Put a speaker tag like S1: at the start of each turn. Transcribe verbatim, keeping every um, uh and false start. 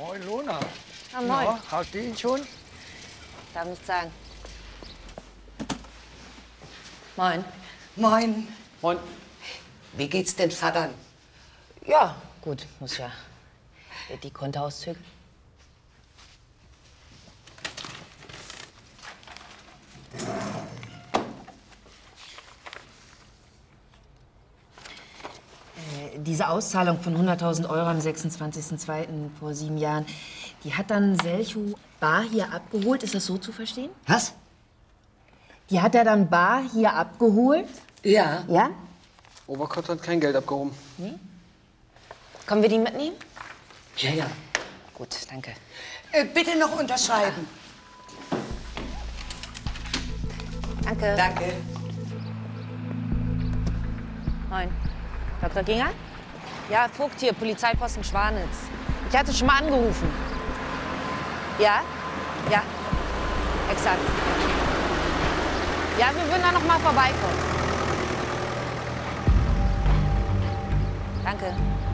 S1: Moin, Lona.
S2: Ah, moin.
S1: Na, hast du ihn schon?
S2: Darf nicht sagen. Moin.
S3: Moin.
S4: Moin.
S3: Wie geht's den Vatern?
S2: Ja, gut, muss ja. Die Kontoauszüge. Äh, Diese Auszahlung von hunderttausend Euro am sechsundzwanzigsten zweiten vor sieben Jahren, die hat dann Selchu bar hier abgeholt. Ist das so zu verstehen?
S3: Was?
S2: Die hat er dann bar hier abgeholt?
S3: Ja.
S2: Ja?
S4: Oberkott hat kein Geld abgehoben.
S2: Nee? Können wir die mitnehmen?
S3: Ja, ja.
S2: Gut, danke.
S3: Äh, bitte noch unterschreiben.
S2: Danke.
S3: Danke.
S2: Moin. Doktor Ginger? Ja, Vogt hier, Polizeiposten Schwanitz. Ich hatte schon mal angerufen. Ja? Ja. Exakt. Ja, wir würden da noch mal vorbeikommen. Danke.